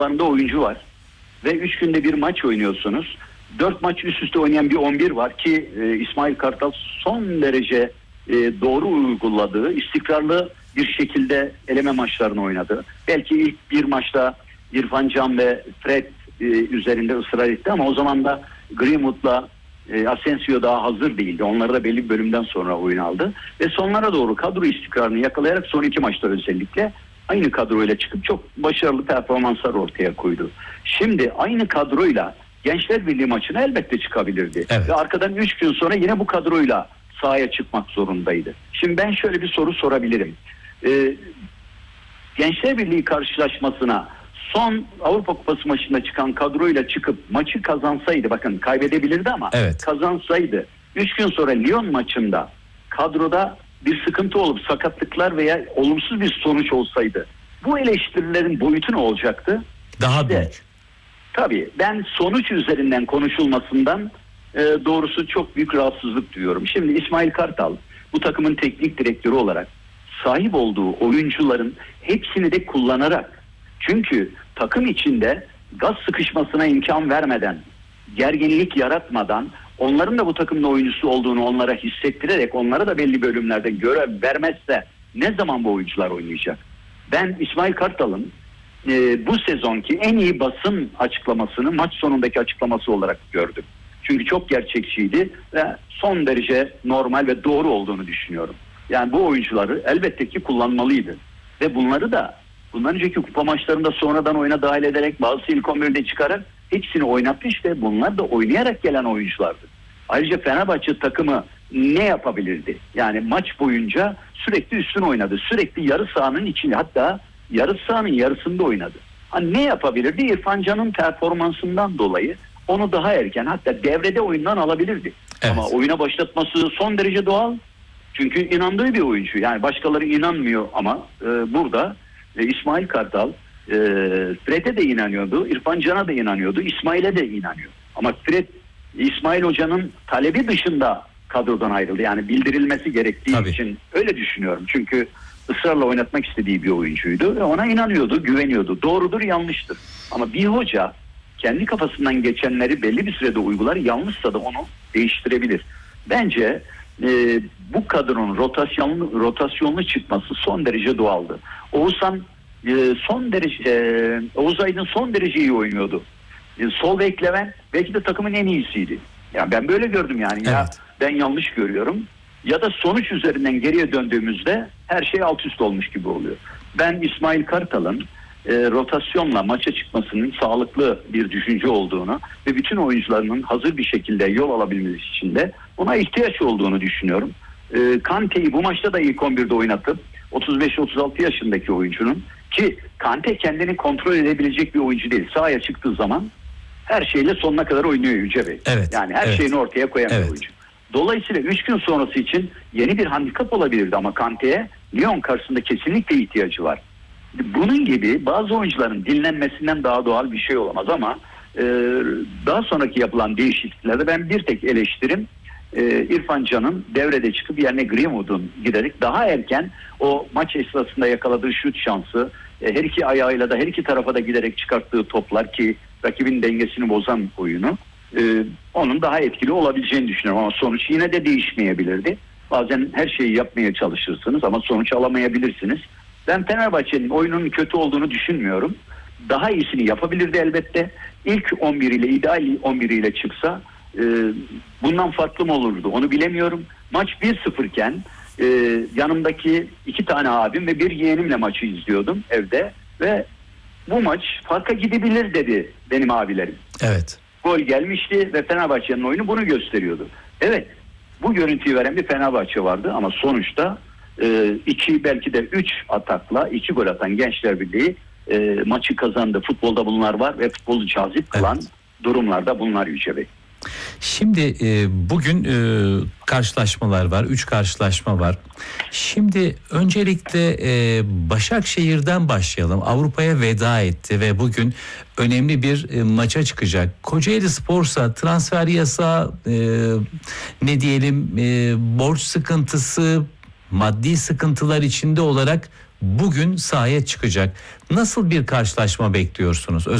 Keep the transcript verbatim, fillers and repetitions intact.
kadrolarında oyuncu var. Ve üç günde bir maç oynuyorsunuz. Dört maç üst üste oynayan bir on bir var ki e, İsmail Kartal son derece e, doğru uyguladığı, istikrarlı bir şekilde eleme maçlarını oynadı. Belki ilk bir maçta İrfan Can ve Fred e, üzerinde ısrar etti ama o zaman da Greenwood'la e, Asensio daha hazır değildi. Onları da belli bir bölümden sonra oyun aldı. Ve sonlara doğru kadro istikrarını yakalayarak son iki maçta özellikle aynı kadroyla çıkıp çok başarılı performanslar ortaya koydu. Şimdi aynı kadroyla Gençler Birliği maçına elbette çıkabilirdi. Evet. Ve arkadan üç gün sonra yine bu kadroyla sahaya çıkmak zorundaydı. Şimdi ben şöyle bir soru sorabilirim. Ee, Gençler Birliği karşılaşmasına son Avrupa Kupası maçında çıkan kadroyla çıkıp maçı kazansaydı, bakın kaybedebilirdi ama evet. kazansaydı, üç gün sonra Lyon maçında kadroda bir sıkıntı olup sakatlıklar veya olumsuz bir sonuç olsaydı bu eleştirilerin boyutu ne olacaktı? Daha İşte, büyük. tabii ben sonuç üzerinden konuşulmasından e, doğrusu çok büyük rahatsızlık duyuyorum. Şimdi İsmail Kartal bu takımın teknik direktörü olarak sahip olduğu oyuncuların hepsini de kullanarak, çünkü takım içinde gaz sıkışmasına imkan vermeden, gerginlik yaratmadan, onların da bu takımda oyuncusu olduğunu onlara hissettirerek onlara da belli bölümlerde görev vermezse ne zaman bu oyuncular oynayacak? Ben İsmail Kartal'ın e, bu sezonki en iyi basın açıklamasını maç sonundaki açıklaması olarak gördüm. Çünkü çok gerçekçiydi ve son derece normal ve doğru olduğunu düşünüyorum. Yani bu oyuncuları elbette ki kullanmalıydı. Ve bunları da bundan önceki kupa maçlarında sonradan oyuna dahil ederek, bazı ilk on birde çıkarak hepsini oynatmış ve bunlar da oynayarak gelen oyunculardı. Ayrıca Fenerbahçe takımı ne yapabilirdi? Yani maç boyunca sürekli üstün oynadı. Sürekli yarı sahanın içinde, hatta yarı sahanın yarısında oynadı. Hani ne yapabilirdi? İrfan Can'ın performansından dolayı onu daha erken, hatta devrede oyundan alabilirdi. Evet. Ama oyuna başlatması son derece doğal. Çünkü inandığı bir oyuncu. Yani başkaları inanmıyor ama e, burada e, İsmail Kartal e, Fred'e de inanıyordu. İrfan Can'a da inanıyordu. İsmail'e de inanıyor. Ama Fred, İsmail Hoca'nın talebi dışında kadrodan ayrıldı. Yani bildirilmesi gerektiği Tabii. için öyle düşünüyorum. Çünkü ısrarla oynatmak istediği bir oyuncuydu ve ona inanıyordu, güveniyordu. Doğrudur, yanlıştır. Ama bir hoca kendi kafasından geçenleri belli bir sürede uygular, yanlışsa da onu değiştirebilir. Bence e, bu kadronun rotasyonlu, rotasyonlu çıkması son derece doğaldı. Oğuzhan e, son derece e, Oğuz Aydın son derece iyi oynuyordu. E, sol bek Levent belki de takımın en iyisiydi. Yani ben böyle gördüm yani. Evet. Ya ben yanlış görüyorum. Ya da sonuç üzerinden geriye döndüğümüzde her şey alt üst olmuş gibi oluyor. Ben İsmail Kartal'ın e, rotasyonla maça çıkmasının sağlıklı bir düşünce olduğunu ve bütün oyuncularının hazır bir şekilde yol alabilmesi için de ona ihtiyaç olduğunu düşünüyorum. E, Kante'yi bu maçta da ilk on birde oynatıp otuz beş otuz altı yaşındaki oyuncunun, ki Kante kendini kontrol edebilecek bir oyuncu değil. Sahaya çıktığı zaman her şeyle sonuna kadar oynuyor Yüce Bey. Evet, Yani her evet. şeyini ortaya koyan Evet. bir oyuncu. Dolayısıyla üç gün sonrası için yeni bir handikap olabilirdi ama Kante'ye Lyon karşısında kesinlikle ihtiyacı var. Bunun gibi bazı oyuncuların dinlenmesinden daha doğal bir şey olamaz ama e, daha sonraki yapılan değişikliklerde ben bir tek eleştirim e, İrfan Can'ın devrede çıkıp yerine Greenwood'un giderek daha erken o maç esnasında yakaladığı şut şansı, e, her iki ayağıyla da her iki tarafa da giderek çıkarttığı toplar ki rakibin dengesini bozan oyunu, e, onun daha etkili olabileceğini düşünüyorum ama sonuç yine de değişmeyebilirdi. Bazen her şeyi yapmaya çalışırsınız ama sonuç alamayabilirsiniz. Ben Fenerbahçe'nin oyunun kötü olduğunu düşünmüyorum. Daha iyisini yapabilirdi elbette. İlk on bir ile, ideal on bir ile çıksa e, bundan farklı mı olurdu onu bilemiyorum. Maç bir sıfır iken e, yanımdaki iki tane abim ve bir yeğenimle maçı izliyordum evde ve bu maç farka gidebilir dedi benim abilerim. Evet. Gol gelmişti ve Fenerbahçe'nin oyunu bunu gösteriyordu. Evet, bu görüntüyü veren bir Fenerbahçe vardı ama sonuçta e, iki belki de üç atakla iki gol atan Gençler Birliği e, maçı kazandı. Futbolda bunlar var ve futbolu cazip kılan Evet. durumlarda bunlar Yüce Bey. Şimdi e, bugün e, karşılaşmalar var. Üç karşılaşma var. Şimdi öncelikle e, Başakşehir'den başlayalım. Avrupa'ya veda etti ve bugün önemli bir e, maça çıkacak. Kocaeli Spor'sa transfer yasağı, e, ne diyelim, e, borç sıkıntısı, maddi sıkıntılar içinde olarak bugün sahaya çıkacak. Nasıl bir karşılaşma bekliyorsunuz?